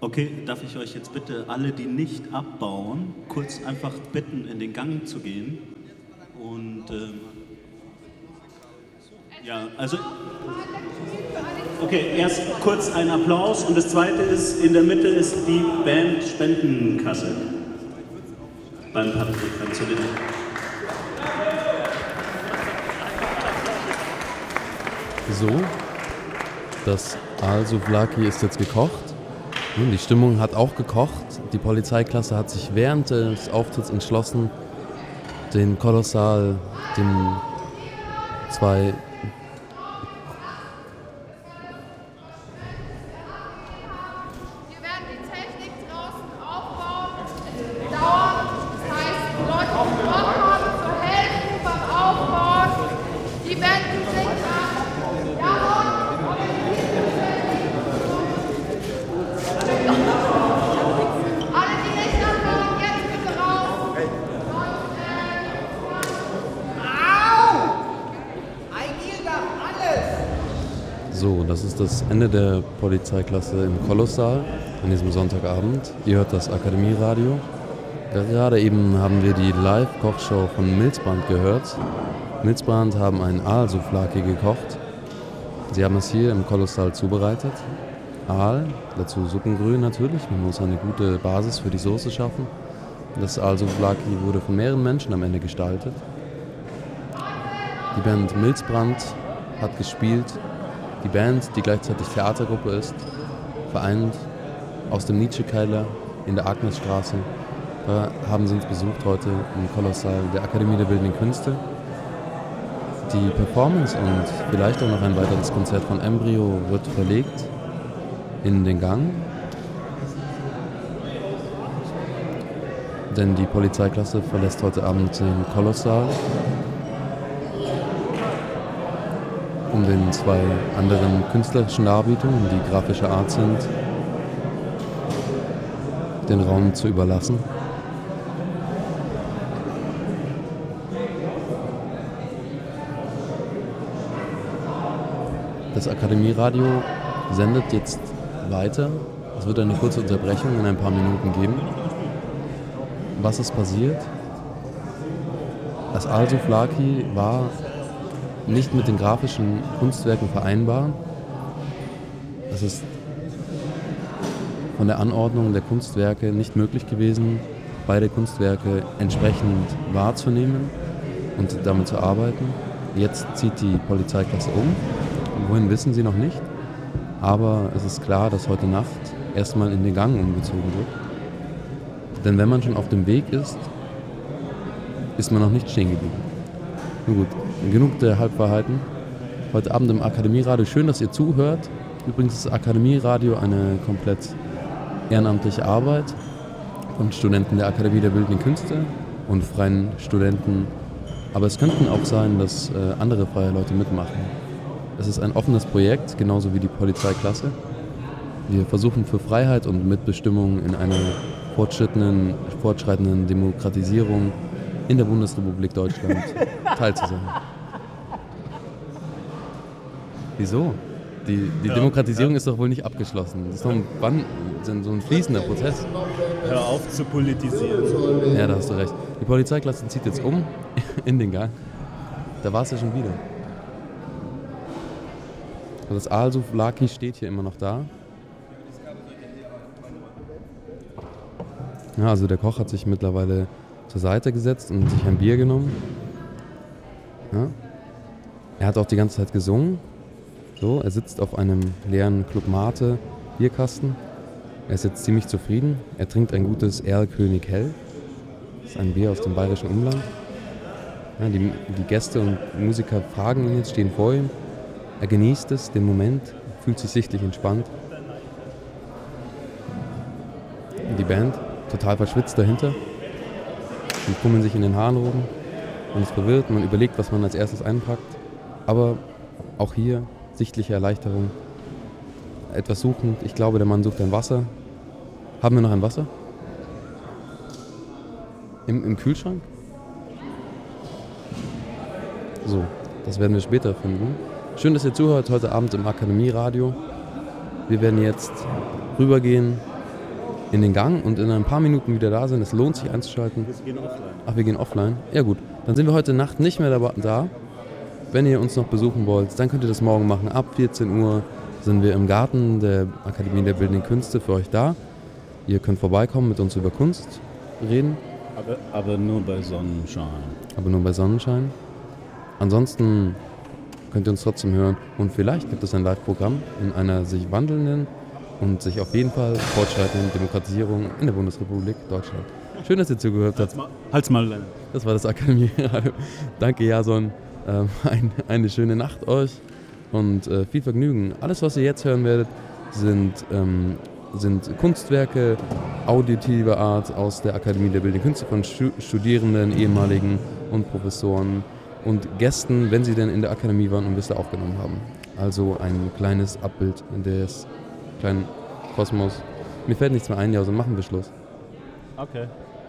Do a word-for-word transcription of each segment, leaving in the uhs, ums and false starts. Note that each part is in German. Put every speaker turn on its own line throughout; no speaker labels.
Okay, darf ich euch jetzt bitte alle, die nicht abbauen, kurz einfach bitten, in den Gang zu gehen? Und ähm, ja, also okay, erst kurz ein Applaus und das zweite ist, in der Mitte ist die Band Spendenkasse beim Patrick.
So, das Al-Souvlaki ist jetzt gekocht. Nun, die Stimmung hat auch gekocht. Die Polizeiklasse hat sich während des Auftritts entschlossen, den Kolossal, den zwei So, das ist das Ende der Polizeiklasse im Kolossal an diesem Sonntagabend. Ihr hört das Akademieradio. Gerade eben haben wir die Live-Kochshow von Milzbrand gehört. Milzbrand haben ein Aal-Souvlaki gekocht. Sie haben es hier im Kolossal zubereitet. Aal, dazu Suppengrün natürlich. Man muss eine gute Basis für die Soße schaffen. Das Aal-Souvlaki wurde von mehreren Menschen am Ende gestaltet. Die Band Milzbrand hat gespielt. Die Band, die gleichzeitig Theatergruppe ist, vereint aus dem Nietzsche-Keller in der Agnesstraße. Da haben sie uns besucht heute im Kolossal der Akademie der Bildenden Künste. Die Performance und vielleicht auch noch ein weiteres Konzert von Embryo wird verlegt in den Gang. Denn die Polizeiklasse verlässt heute Abend den Kolossal, um den zwei anderen künstlerischen Darbietungen, die grafische Art sind, den Raum zu überlassen. Das Akademieradio sendet jetzt weiter. Es wird eine kurze Unterbrechung in ein paar Minuten geben. Was ist passiert? Das Al-Souvlaki war nicht mit den grafischen Kunstwerken vereinbar. Es ist von der Anordnung der Kunstwerke nicht möglich gewesen, beide Kunstwerke entsprechend wahrzunehmen und damit zu arbeiten. Jetzt zieht die Polizeiklasse um. Wohin wissen sie noch nicht. Aber es ist klar, dass heute Nacht erstmal in den Gang umgezogen wird. Denn wenn man schon auf dem Weg ist, ist man noch nicht stehen geblieben. Nun gut, genug der Halbwahrheiten. Heute Abend im Akademieradio. Schön, dass ihr zuhört. Übrigens ist Akademieradio eine komplett ehrenamtliche Arbeit von Studenten der Akademie der Bildenden Künste und freien Studenten. Aber es könnten auch sein, dass äh, andere freie Leute mitmachen. Es ist ein offenes Projekt, genauso wie die Polizeiklasse. Wir versuchen für Freiheit und Mitbestimmung in einer fortschrittenden, fortschreitenden Demokratisierung in der Bundesrepublik Deutschland teil zu sein. Wieso? Die, die ja, Demokratisierung ja. ist doch wohl nicht abgeschlossen. Das ist doch ein, Band, so ein fließender Prozess.
Hör auf zu politisieren.
Ja, da hast du recht. Die Polizeiklasse zieht jetzt um in den Gang. Da war es ja schon wieder. Das Al-Souvlaki steht hier immer noch da. Ja, also der Koch hat sich mittlerweile zur Seite gesetzt und sich ein Bier genommen. Ja. Er hat auch die ganze Zeit gesungen. So, er sitzt auf einem leeren Club Mate Bierkasten. Er ist jetzt ziemlich zufrieden. Er trinkt ein gutes Erlkönig Hell. Das ist ein Bier aus dem bayerischen Umland. Ja, die, die Gäste und Musiker fragen ihn jetzt, stehen vor ihm. Er genießt es, den Moment, fühlt sich sichtlich entspannt. Die Band, total verschwitzt dahinter. Die fummeln sich in den Haaren rum. Man ist verwirrt, man überlegt, was man als erstes einpackt. Aber auch hier sichtliche Erleichterung. Etwas suchend. Ich glaube, der Mann sucht ein Wasser. Haben wir noch ein Wasser? Im, im Kühlschrank? So, das werden wir später finden. Schön, dass ihr zuhört heute Abend im Akademieradio. Wir werden jetzt rübergehen in den Gang und in ein paar Minuten wieder da sind. Es lohnt sich einzuschalten.
Wir gehen offline.
Ach, wir gehen offline? Ja gut, dann sind wir heute Nacht nicht mehr da. Wenn ihr uns noch besuchen wollt, dann könnt ihr das morgen machen. Ab vierzehn Uhr sind wir im Garten der Akademie der Bildenden Künste für euch da. Ihr könnt vorbeikommen, mit uns über Kunst reden.
Aber, aber nur bei Sonnenschein.
Aber nur bei Sonnenschein. Ansonsten könnt ihr uns trotzdem hören. Und vielleicht gibt es ein Live-Programm in einer sich wandelnden und sich auf jeden Fall fortschreitenden Demokratisierung in der Bundesrepublik Deutschland. Schön, dass ihr zugehört habt.
Halt's mal, halt's mal Leonard.
Das war das Akademie-Radio. Danke, Jason. Ähm, ein, eine schöne Nacht euch und äh, viel Vergnügen. Alles, was ihr jetzt hören werdet, sind, ähm, sind Kunstwerke auditiver Art aus der Akademie der Bildenden Künste von Stu- Studierenden, ehemaligen und Professoren und Gästen, wenn sie denn in der Akademie waren und bis da aufgenommen haben. Also ein kleines Abbild in des kleinen Kosmos. Mir fällt nichts mehr ein, Jason, machen wir Schluss.
Okay.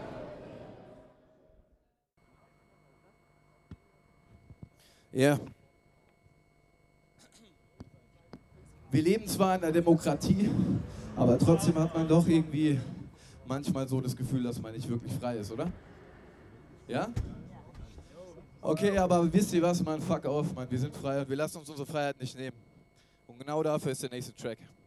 Ja. Wir leben zwar in einer Demokratie, aber trotzdem hat man doch irgendwie manchmal so das Gefühl, dass man nicht wirklich frei ist, oder? Ja? Okay, aber wisst ihr was, man, fuck auf, man, wir sind frei und wir lassen uns unsere Freiheit nicht nehmen. Und genau dafür ist der nächste Track.